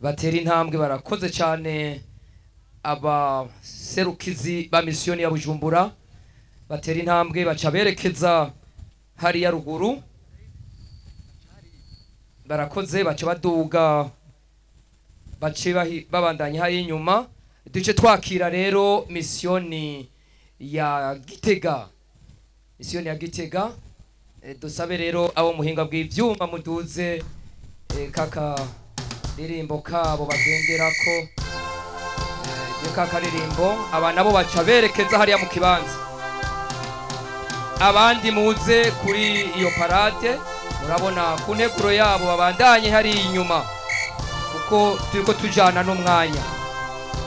batera intambwe barakoze cyane abaserukizi ba misiyoni ya Bujumbura batera intambwe baca berekeza hariya ruguru barakoze baca baduga bace babandanya hari inyuma duce twakira rero misiyoni ya Gitega dusabe rero abo muhinga bw'ivyuma muduze kaka ririmbo kabo bagenderako kaka ririmbo abana bo baca berekeza hariya mu kibanza abandi muze kuri iyo parade murabona ku nteguro yabo babandanye hari inyuma kuko turiko tujana n'umwanya